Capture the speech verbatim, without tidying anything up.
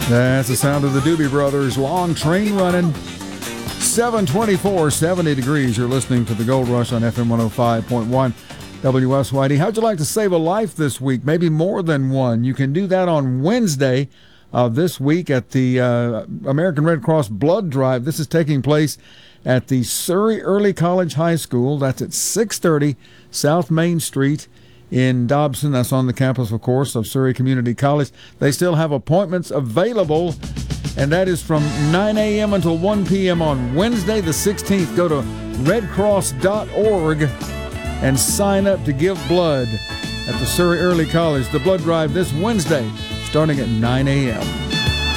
That's the sound of the Doobie Brothers. Long train running. seven twenty-four, seventy degrees. You're listening to the Gold Rush on F M one oh five point one W S Y D. How'd you like to save a life this week? Maybe more than one. You can do that on Wednesday of this week at the uh, American Red Cross Blood Drive. This is taking place at the Surrey Early College High School. That's at six thirty South Main Street in Dobson. That's on the campus, of course, of Surrey Community College. They still have appointments available, and that is from nine a.m. until one p.m. on Wednesday the sixteenth. Go to red cross dot org and sign up to give blood at the Surrey Early College. The blood drive this Wednesday starting at nine a.m.